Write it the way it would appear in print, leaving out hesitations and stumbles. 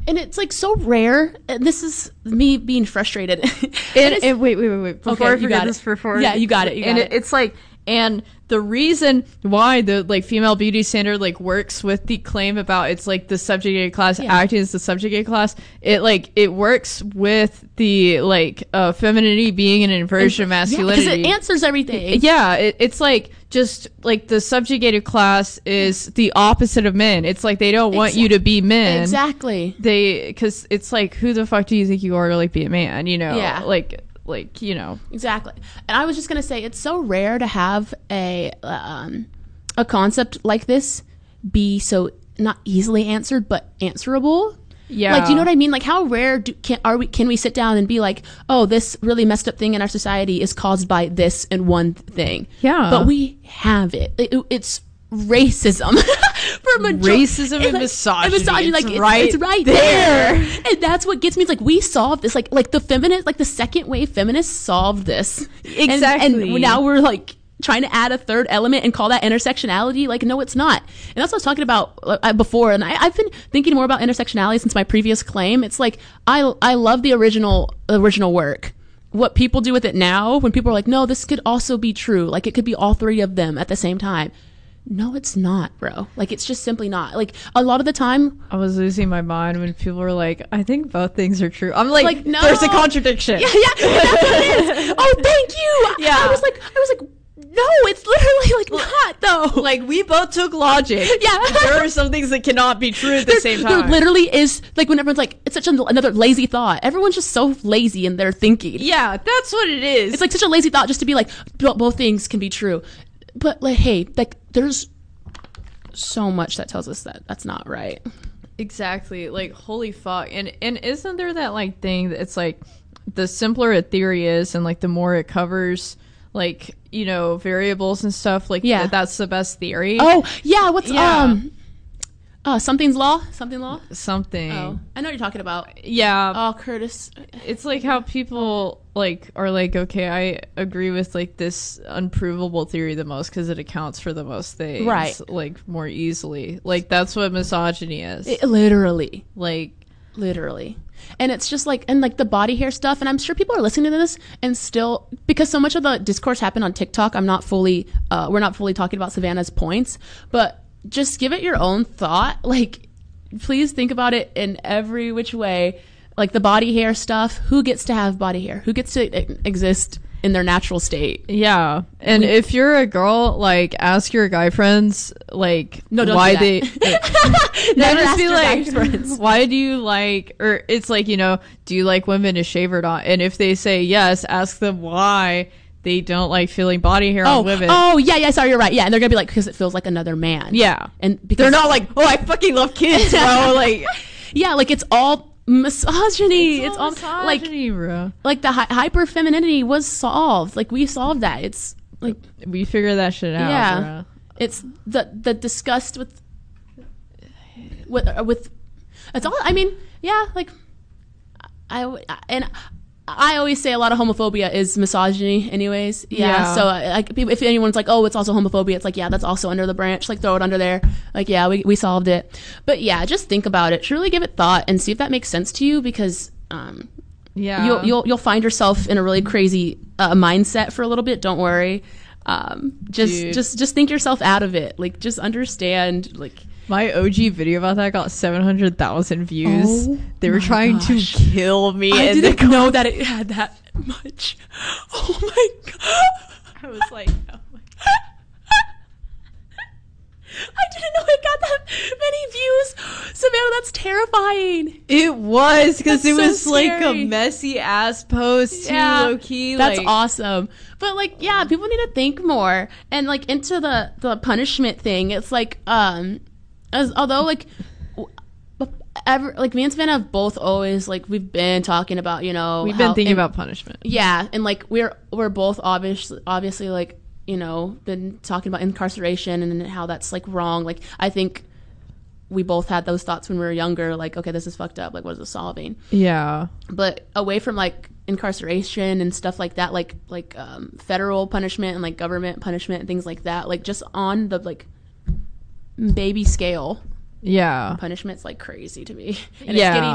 And it's like so rare. And this is me being frustrated. And wait. Before I forget this, yeah, you got it. It's like, and the reason why the like female beauty standard like works with the claim about it's like the subjugated class acting as the subjugated class, it works with the like femininity being an inversion of masculinity, because it answers everything. It's like just like the subjugated class is the opposite of men. It's like they don't want you to be men. Exactly. Because it's like, who the fuck do you think you are to like be a man? You know, like you know. Exactly. And I was just gonna say, it's so rare to have a concept like this be so not easily answered but answerable. Yeah. Like, do you know what I mean? Like, how rare can we sit down and be like, oh, this really messed up thing in our society is caused by this and one thing. Yeah. But we have it. It's racism. Racism and misogyny. Like, it's right there. And that's what gets me. It's like, we solved this. Like the feminists, like the second wave feminists solved this. Exactly. And now we're like trying to add a third element and call that intersectionality. Like, no, it's not. And that's what I was talking about before. And I've been thinking more about intersectionality since my previous claim. It's like, I love the original work. What people do with it now, when people are like, no, this could also be true. Like, it could be all three of them at the same time. No, it's not, bro. Like, it's just simply not. Like, a lot of the time, I was losing my mind when people were like, I think both things are true. I'm like no. There's a contradiction. Yeah, that's what it is. Oh, thank you. Yeah. I was like, no, it's literally like not though. Like, we both took logic. Yeah. There are some things that cannot be true at the same time. There literally is, like, when everyone's like, it's such another lazy thought. Everyone's just so lazy in their thinking. Yeah, that's what it is. It's like such a lazy thought just to be like, both things can be true. But like, hey, like, there's so much that tells us that that's not right. Exactly. Like, holy fuck. And isn't there that like thing that it's like, the simpler a theory is and like the more it covers like, you know, variables and stuff, like that's the best theory. Oh yeah, something law. Something. Oh, I know what you're talking about. Yeah. Oh, Curtis. It's like how people like are like, okay, I agree with like this unprovable theory the most because it accounts for the most things, right? Like more easily. Like, that's what misogyny is. Literally. And it's just like, and like the body hair stuff, and I'm sure people are listening to this and still, because so much of the discourse happened on TikTok, we're not fully talking about Savannah's points, but just give it your own thought. Like, please think about it in every which way. Like the body hair stuff, who gets to have body hair? Who gets to exist in their natural state? Yeah. And if you're a girl, like, ask your guy friends, like, no, don't why do that. Never ask your guy friends. Why do you like, or it's like, you know, do you like women to shave or not? And if they say yes, ask them why they don't like feeling body hair on women. Oh, yeah, sorry, you're right. Yeah, and they're gonna be like, because it feels like another man. Yeah. And because they're not like, oh, I fucking love kids, bro. Like, yeah, like, it's all misogyny. It's all misogyny, bro. Like the hyper femininity was solved. Like, we solved that. It's like, we figured that shit out. Yeah, bro. It's the disgust with it's all. I mean, yeah, like I always say a lot of homophobia is misogyny anyways. Yeah. So like, if anyone's like, oh, it's also homophobia, it's like, yeah, that's also under the branch. Like, throw it under there. Like, yeah, we solved it. But yeah, just think about it. Truly give it thought and see if that makes sense to you, because you'll find yourself in a really crazy mindset for a little bit. Don't worry. Just think yourself out of it. Like, just understand, like, my OG video about that got 700,000 views. They were trying to kill me. I didn't know that it had that much. Oh my god. I was like, oh my god. I didn't know it got that many views. Savannah, that's terrifying. It was, because it was so like a messy ass post too, low key. That's awesome. But like, yeah, people need to think more. And like, into the punishment thing, it's like, although like me and Savannah have both always, like, we've been talking about, you know, we've been thinking about punishment. Yeah, and like we're both obviously like, you know, been talking about incarceration and how that's like wrong. Like, I think we both had those thoughts when we were younger, like, okay, this is fucked up, like, what is it solving? Yeah. But away from like incarceration and stuff like that, like federal punishment and like government punishment and things like that, like, just on the like baby scale, yeah, punishment's like crazy to me. And yeah,